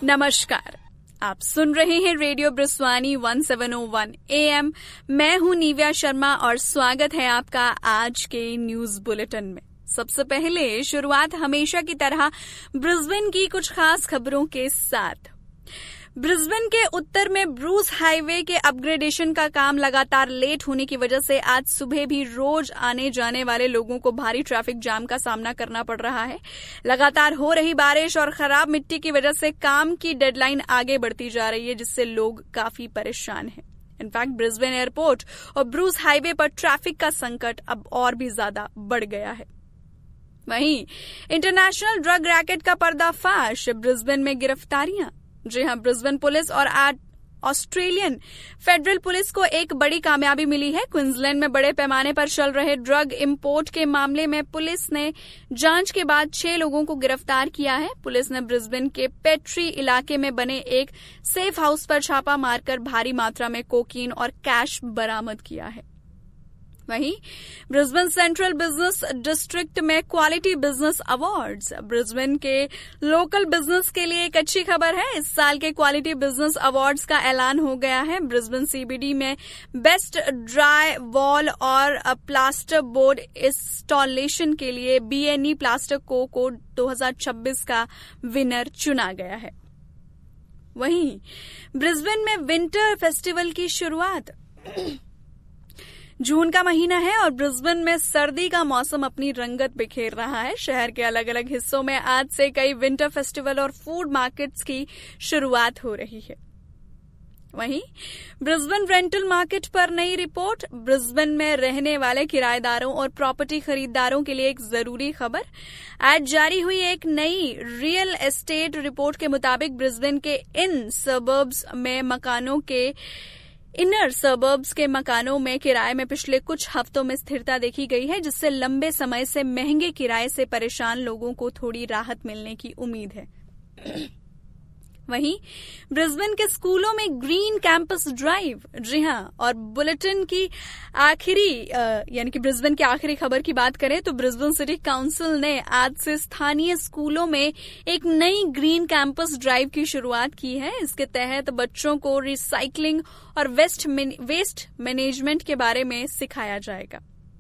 नमस्कार, आप सुन रहे हैं रेडियो ब्रिस्वानी 1701 AM। मैं हूं निव्या शर्मा और स्वागत है आपका आज के न्यूज बुलेटिन में। सबसे पहले शुरुआत हमेशा की तरह ब्रिस्बेन की कुछ खास खबरों के साथ। ब्रिस्बेन के उत्तर में ब्रूस हाईवे के अपग्रेडेशन का काम लगातार लेट होने की वजह से आज सुबह भी रोज आने जाने वाले लोगों को भारी ट्रैफिक जाम का सामना करना पड़ रहा है। लगातार हो रही बारिश और खराब मिट्टी की वजह से काम की डेडलाइन आगे बढ़ती जा रही है, जिससे लोग काफी परेशान हैं। इनफैक्ट ब्रिस्बेन एयरपोर्ट और ब्रूस हाईवे पर ट्रैफिक का संकट अब और भी ज्यादा बढ़ गया है। वहीं इंटरनेशनल ड्रग रैकेट का पर्दाफाश, ब्रिस्बेन में गिरफ्तारियां। जी हां, ब्रिस्बेन पुलिस और ऑस्ट्रेलियन फेडरल पुलिस को एक बड़ी कामयाबी मिली है। क्वींसलैंड में बड़े पैमाने पर चल रहे ड्रग इंपोर्ट के मामले में पुलिस ने जांच के बाद 6 लोगों को गिरफ्तार किया है। पुलिस ने ब्रिस्बेन के पेट्री इलाके में बने एक सेफ हाउस पर छापा मारकर भारी मात्रा में कोकीन और कैश बरामद किया है। वहीं ब्रिस्बेन सेंट्रल बिजनेस डिस्ट्रिक्ट में क्वालिटी बिजनेस अवार्ड्स। ब्रिस्बेन के लोकल बिजनेस के लिए एक अच्छी खबर है। इस साल के क्वालिटी बिजनेस अवार्ड्स का ऐलान हो गया है। ब्रिस्बेन सीबीडी में बेस्ट ड्राई वॉल और प्लास्टर बोर्ड इंस्टॉलेशन के लिए BNE प्लास्टर को 2026 का विनर चुना गया है। वहीं ब्रिस्बेन में विंटर फेस्टिवल की शुरुआत। जून का महीना है और ब्रिस्बेन में सर्दी का मौसम अपनी रंगत बिखेर रहा है। शहर के अलग अलग हिस्सों में आज से कई विंटर फेस्टिवल और फूड मार्केट्स की शुरुआत हो रही है। वहीं ब्रिस्बेन रेंटल मार्केट पर नई रिपोर्ट। ब्रिस्बेन में रहने वाले किराएदारों और प्रॉपर्टी खरीदारों के लिए एक जरूरी खबर। आज जारी हुई एक नई रियल एस्टेट रिपोर्ट के मुताबिक ब्रिस्बेन के इनर सबर्ब्स के मकानों में किराए में पिछले कुछ हफ्तों में स्थिरता देखी गई है, जिससे लंबे समय से महंगे किराए से परेशान लोगों को थोड़ी राहत मिलने की उम्मीद है। वहीं ब्रिस्बेन के स्कूलों में ग्रीन कैंपस ड्राइव। जी हां, और बुलेटिन की आखिरी यानी कि ब्रिस्बेन की आखिरी खबर की बात करें तो ब्रिस्बेन सिटी काउंसिल ने आज से स्थानीय स्कूलों में एक नई ग्रीन कैंपस ड्राइव की शुरुआत की है। इसके तहत बच्चों को रिसाइकलिंग और वेस्ट मैनेजमेंट के बारे में सिखाया जाएगा।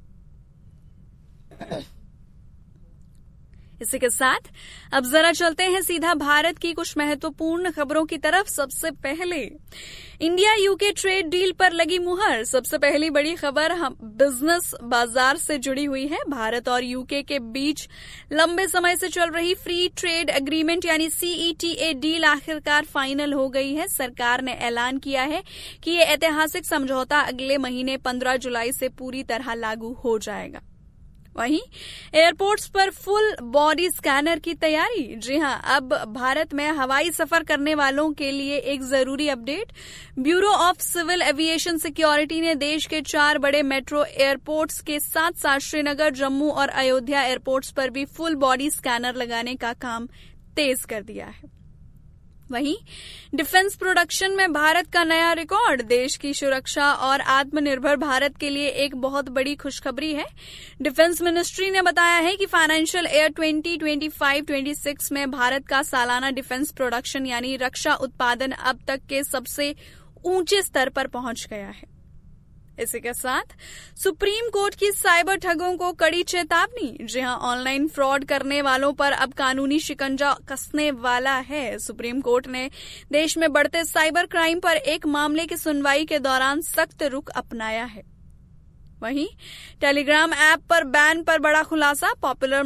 इसी के साथ अब जरा चलते हैं सीधा भारत की कुछ महत्वपूर्ण खबरों की तरफ। सबसे पहले इंडिया यूके ट्रेड डील पर लगी मुहर। सबसे पहली बड़ी खबर बिजनेस बाजार से जुड़ी हुई है। भारत और यूके के बीच लंबे समय से चल रही फ्री ट्रेड एग्रीमेंट यानी CETA डील आखिरकार फाइनल हो गई है। सरकार ने ऐलान किया है कि ये ऐतिहासिक समझौता अगले महीने 15 जुलाई से पूरी तरह लागू हो जाएगा। वहीं एयरपोर्ट्स पर फुल बॉडी स्कैनर की तैयारी। जी हां, अब भारत में हवाई सफर करने वालों के लिए एक जरूरी update. Bureau of civil aviation security ने देश के 4 बड़े मेट्रो एयरपोर्ट्स के साथ साथ श्रीनगर, जम्मू और अयोध्या एयरपोर्ट्स पर भी फुल बॉडी स्कैनर लगाने का काम तेज कर दिया है। वहीं डिफेंस प्रोडक्शन में भारत का नया रिकॉर्ड। देश की सुरक्षा और आत्मनिर्भर भारत के लिए एक बहुत बड़ी खुशखबरी है। डिफेंस मिनिस्ट्री ने बताया है कि फाइनेंशियल ईयर 2025-26 में भारत का सालाना डिफेंस प्रोडक्शन यानी रक्षा उत्पादन अब तक के सबसे ऊंचे स्तर पर पहुंच गया है। इसी के साथ सुप्रीम कोर्ट की साइबर ठगों को कड़ी चेतावनी। जी हां, ऑनलाइन फ्रॉड करने वालों पर अब कानूनी शिकंजा कसने वाला है। सुप्रीम कोर्ट ने देश में बढ़ते साइबर क्राइम पर एक मामले की सुनवाई के दौरान सख्त रुख अपनाया है। वहीं टेलीग्राम ऐप पर बैन पर बड़ा खुलासा। पॉपुलर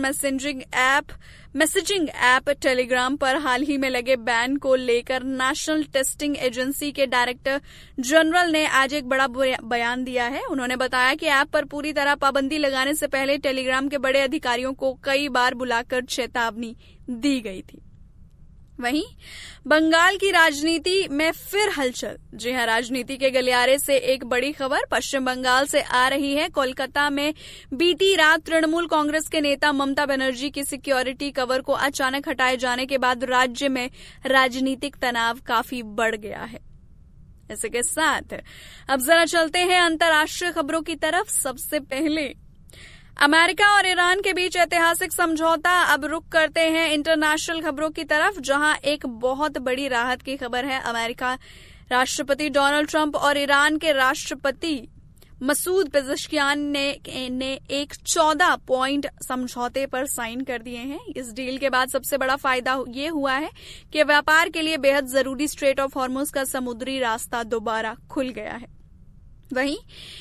मैसेजिंग ऐप टेलीग्राम पर हाल ही में लगे बैन को लेकर नेशनल टेस्टिंग एजेंसी के डायरेक्टर जनरल ने आज एक बड़ा बयान दिया है। उन्होंने बताया कि ऐप पर पूरी तरह पाबंदी लगाने से पहले टेलीग्राम के बड़े अधिकारियों को कई बार बुलाकर चेतावनी दी गई थी। वहीं बंगाल की राजनीति में फिर हलचल। जी हां, राजनीति के गलियारे से एक बड़ी खबर पश्चिम बंगाल से आ रही है। कोलकाता में बीती रात तृणमूल कांग्रेस के नेता ममता बनर्जी की सिक्योरिटी कवर को अचानक हटाए जाने के बाद राज्य में राजनीतिक तनाव काफी बढ़ गया है। इसी के साथ अब जरा चलते हैं अंतर्राष्ट्रीय खबरों की तरफ। सबसे पहले अमेरिका और ईरान के बीच ऐतिहासिक समझौता। अब रुख करते हैं इंटरनेशनल खबरों की तरफ, जहां एक बहुत बड़ी राहत की खबर है। अमेरिका राष्ट्रपति डोनाल्ड ट्रंप और ईरान के राष्ट्रपति मसूद पेज़ेश्कियान ने एक 14 पॉइंट समझौते पर साइन कर दिए हैं। इस डील के बाद सबसे बड़ा फायदा ये हुआ है कि व्यापार के लिए बेहद जरूरी स्ट्रेट ऑफ हॉर्मुज का समुद्री रास्ता दोबारा खुल गया है। वहीं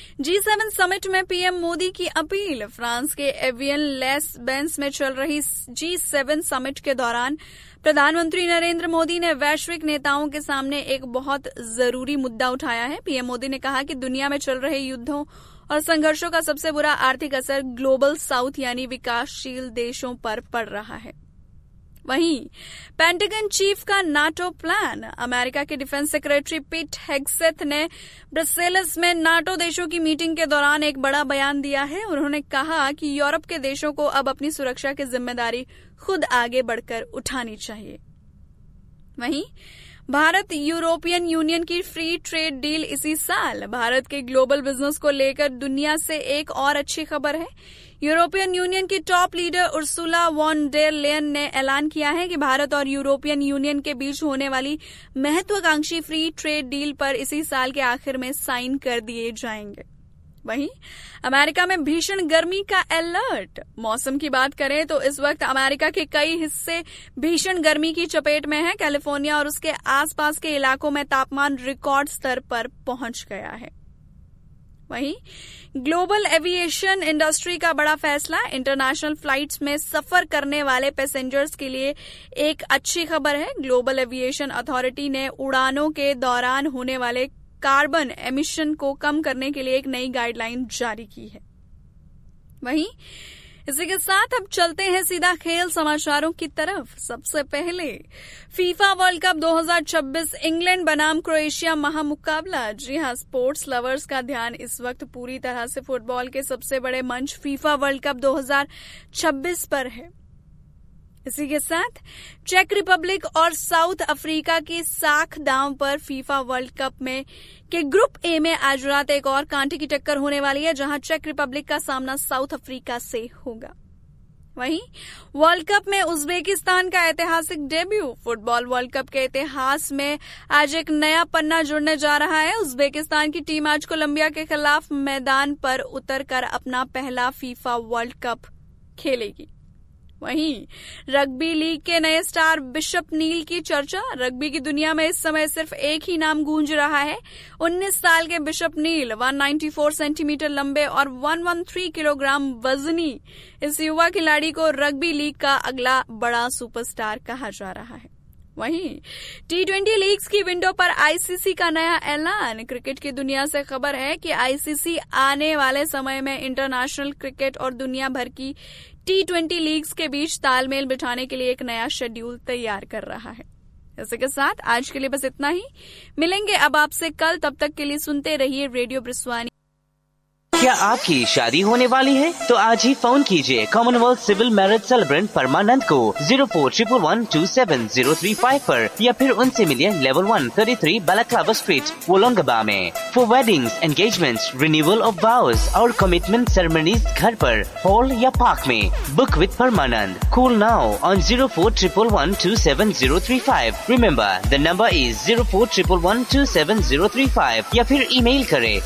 G7 समिट में पीएम मोदी की अपील। फ्रांस के एवियन लेस बेंस में चल रही G7 समिट के दौरान प्रधानमंत्री नरेंद्र मोदी ने वैश्विक नेताओं के सामने एक बहुत जरूरी मुद्दा उठाया है। पीएम मोदी ने कहा कि दुनिया में चल रहे युद्धों और संघर्षों का सबसे बुरा आर्थिक असर ग्लोबल साउथ यानी विकासशील देशों पर पड़ रहा है। वहीं पेंटागन चीफ का नाटो प्लान। अमेरिका के डिफेंस सेक्रेटरी पीट हेग्सेथ ने ब्रसेल्स में नाटो देशों की मीटिंग के दौरान एक बड़ा बयान दिया है। उन्होंने कहा कि यूरोप के देशों को अब अपनी सुरक्षा की जिम्मेदारी खुद आगे बढ़कर उठानी चाहिए। वहीं भारत यूरोपियन यूनियन की फ्री ट्रेड डील इसी साल। भारत के ग्लोबल बिजनेस को लेकर दुनिया से एक और अच्छी खबर है। यूरोपियन यूनियन की top leader Ursula von der Leyen ने ऐलान किया है कि भारत और यूरोपियन यूनियन के बीच होने वाली महत्वाकांक्षी फ्री ट्रेड डील पर इसी साल के आखिर में साइन कर दिए जाएंगे। वहीं अमेरिका में भीषण गर्मी का अलर्ट। मौसम की बात करें तो इस वक्त अमेरिका के कई हिस्से भीषण गर्मी की चपेट में हैं। कैलिफोर्निया और उसके आसपास के इलाकों में तापमान रिकॉर्ड स्तर पर पहुंच गया है। वहीं ग्लोबल एविएशन इंडस्ट्री का बड़ा फैसला। इंटरनेशनल फ्लाइट्स में सफर करने वाले पैसेंजर्स के लिए एक अच्छी खबर है। ग्लोबल एविएशन अथॉरिटी ने उड़ानों के दौरान होने वाले कार्बन एमिशन को कम करने के लिए एक नई गाइडलाइन जारी की है। वहीं इसी के साथ अब चलते हैं सीधा खेल समाचारों की तरफ। सबसे पहले फीफा वर्ल्ड कप 2026 इंग्लैंड बनाम क्रोएशिया महामुकाबला। जी हां, स्पोर्ट्स लवर्स का ध्यान इस वक्त पूरी तरह से फुटबॉल के सबसे बड़े मंच फीफा वर्ल्ड कप 2026 पर है। इसी के साथ चेक रिपब्लिक और साउथ अफ्रीका की साख दांव पर फीफा वर्ल्ड कप में के ग्रुप ए में आज रात एक और कांटे की टक्कर होने वाली है, जहां चेक रिपब्लिक का सामना साउथ अफ्रीका से होगा। वहीं वर्ल्ड कप में उज्बेकिस्तान का ऐतिहासिक डेब्यू। फुटबॉल वर्ल्ड कप के इतिहास में आज एक नया पन्ना जुड़ने जा रहा है। उज्बेकिस्तान की टीम आज कोलंबिया के खिलाफ मैदान पर उतरकर अपना पहला फीफा वर्ल्ड कप खेलेगी। वहीं रग्बी लीग के नए स्टार बिशप नील की चर्चा। रग्बी की दुनिया में इस समय सिर्फ एक ही नाम गूंज रहा है। 19 साल के बिशप नील 194 सेंटीमीटर लंबे और 113 किलोग्राम वजनी इस युवा खिलाड़ी को रग्बी लीग का अगला बड़ा सुपरस्टार कहा जा रहा है। वहीं T20 लीग्स की विंडो पर आईसीसी का नया ऐलान। क्रिकेट की दुनिया से खबर है कि आईसीसी आने वाले समय में इंटरनेशनल क्रिकेट और दुनिया भर की T20 लीग्स के बीच तालमेल बिठाने के लिए एक नया शेड्यूल तैयार कर रहा है। इसी के साथ आज के लिए बस इतना ही। मिलेंगे अब आपसे कल, तब तक के लिए सुनते रहिए रेडियो ब्रिस्वानी। क्या आपकी शादी होने वाली है? तो आज ही फोन कीजिए कॉमनवेल्थ सिविल मैरिज सेलिब्रेंट परमानंद को 0411127035 पर या फिर उनसे मिलिए लेवल 133 बालाक्लाबा स्ट्रीट वोलोंगबा में। For weddings, engagements, renewal of वाउज और कमिटमेंट सेरेमनीज घर पर, हॉल या पार्क में। Book with Parmanand. Call now on 0411127035। Remember the number is 0411127035 या फिर ईमेल करें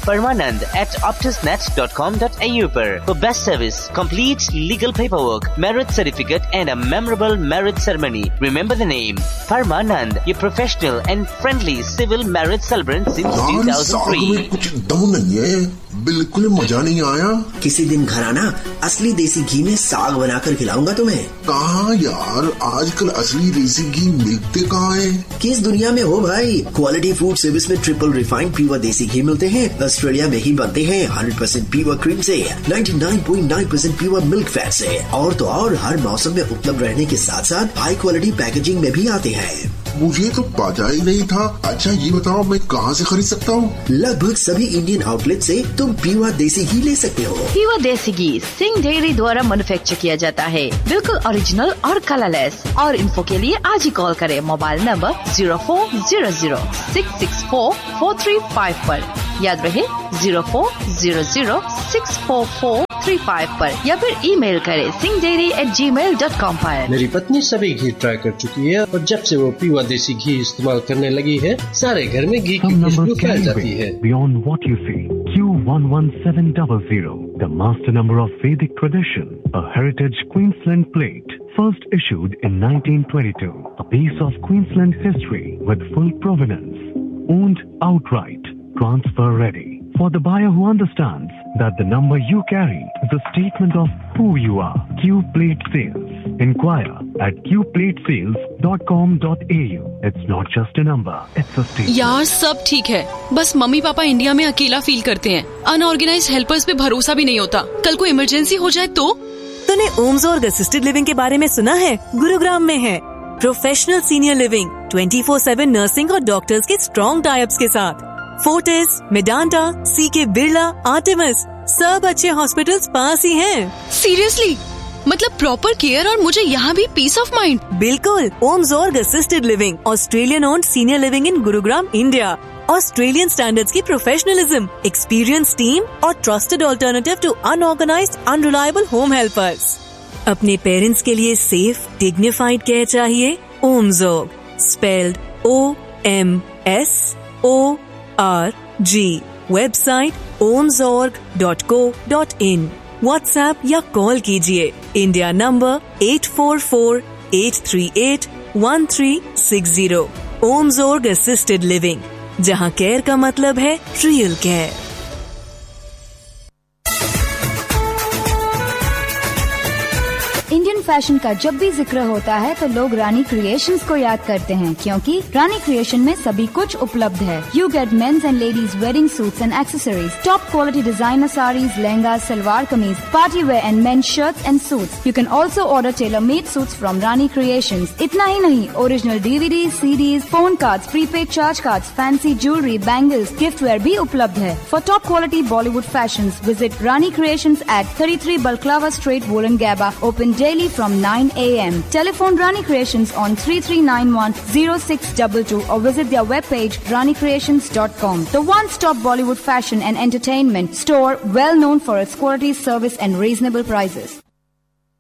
permanand@optusnet.com.au पर। For best service, complete legal paperwork, marriage certificate and a memorable marriage ceremony. Remember the name Permanand, your professional and friendly civil marriage celebrant since 2003. कुछ दम नहीं है, बिल्कुल मजा नहीं आया। किसी दिन घर आना, असली देसी घी में साग बनाकर खिलाऊंगा तुम्हें। कहाँ यार, आजकल असली देसी घी मिलते कहाँ है? किस दुनिया में हो भाई। क्वालिटी फूड सर्विस में ट्रिपल रिफाइंड प्योर देसी घी मिलते हैं। ऑस्ट्रेलिया में ही बनते हैं। 100% प्योर क्रीम से, 99.9% प्योर मिल्क फैट से। और तो और हर मौसम में उपलब्ध रहने के साथ साथ हाई क्वालिटी पैकेजिंग में भी आते हैं। मुझे तो पता ही नहीं था। अच्छा ये बताओ, मैं कहाँ से खरीद सकता हूँ? लगभग सभी इंडियन आउटलेट से तुम प्योर देसी घी ले सकते हो। प्योर देसी घी सिंह डेयरी द्वारा मैन्युफैक्चर किया जाता है, बिल्कुल ओरिजिनल और कलरलेस। और इन्फो के लिए आज ही कॉल करें मोबाइल नंबर 0400664435 पर। याद रहे 0400644435। 6535 पर या फिर ईमेल करें singhdairy@gmail.com पर। मेरी पत्नी सभी घी ट्राई कर चुकी है और जब से वो पीवा देसी घी इस्तेमाल करने लगी है, सारे घर में घी की खुशबू फैल जाती है। Beyond what you see, Q11700, the master number of Vedic tradition, a heritage Queensland plate, first issued in 1922, a piece of Queensland history with full provenance, owned outright, transfer ready. For the buyer who understands that the number you carry is a statement of who you are. Q Plate Sales. Inquire at qplatesales.com.au. It's not just a number, it's a statement. यार सब ठीक है, बस mummy papa India में अकेला feel करते हैं। Unorganised helpers पे भरोसा भी नहीं होता। कल को इमरजेंसी हो जाए तो? तूने ओम्सोर्ग असिस्टेड लिविंग के बारे में सुना है? गुरुग्राम में है प्रोफेशनल सीनियर लिविंग, 24/7 नर्सिंग और डॉक्टर्स के स्ट्रॉन्ग टाइप्स के साथ। फोर्टिस, मेडांटा, सीके बिरला, आर्टेमिस, सब अच्छे हॉस्पिटल्स पास ही हैं। सीरियसली? मतलब प्रॉपर केयर और मुझे यहाँ भी पीस ऑफ माइंड? बिल्कुल। ओम्सोर्ग assisted living, Australian owned senior living in Gurugram, India. Australian standards की प्रोफेशनलिज्म, एक्सपीरियंस टीम और trusted alternative to unorganised unreliable home helpers. अपने पेरेंट्स के लिए सेफ डिग्निफाइड केयर चाहिए? ओम्सोर्ग, spelled OMSORG। Website omsorg.co.in। WhatsApp या call कीजिए। India number 844-838-1360। ओम्सोर्ग assisted living, जहां care का मतलब है रियल केयर। इंडियन फैशन का जब भी जिक्र होता है तो लोग रानी क्रिएशंस को याद करते हैं, क्योंकि रानी क्रिएशन में सभी कुछ उपलब्ध है। You get mains and ladies wedding suits and accessories, top quality designer saris, lehenga, salwar kameez, party wear and main shirts and suits. You can also order tailor made suits from Rani creations. इतना ही नहीं, original DVD, CDs, phone cards, prepaid charge cards, fancy jewellery, bangles, gift where भी उपलब्ध है। For top quality Bollywood fashions, visit Rani creations at 33 Balclava Street, Wollongabba, open daily from 9 a.m. Telephone Rani Creations on 3391-0622 or visit their webpage ranicreations.com. The one-stop Bollywood fashion and entertainment store, well known for its quality, service and reasonable prices.